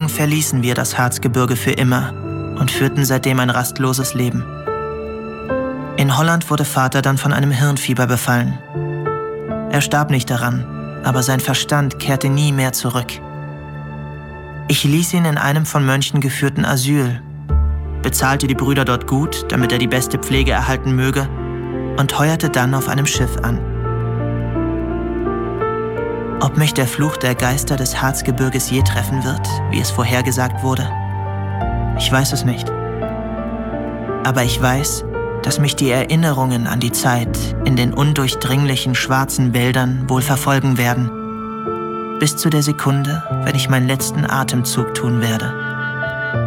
Tagen verließen wir das Harzgebirge für immer und führten seitdem ein rastloses Leben. In Holland wurde Vater dann von einem Hirnfieber befallen. Er starb nicht daran, aber sein Verstand kehrte nie mehr zurück. Ich ließ ihn in einem von Mönchen geführten Asyl, bezahlte die Brüder dort gut, damit er die beste Pflege erhalten möge, und heuerte dann auf einem Schiff an. Ob mich der Fluch der Geister des Harzgebirges je treffen wird, wie es vorhergesagt wurde? Ich weiß es nicht. Aber ich weiß, dass mich die Erinnerungen an die Zeit in den undurchdringlichen schwarzen Wäldern wohl verfolgen werden, bis zu der Sekunde, wenn ich meinen letzten Atemzug tun werde.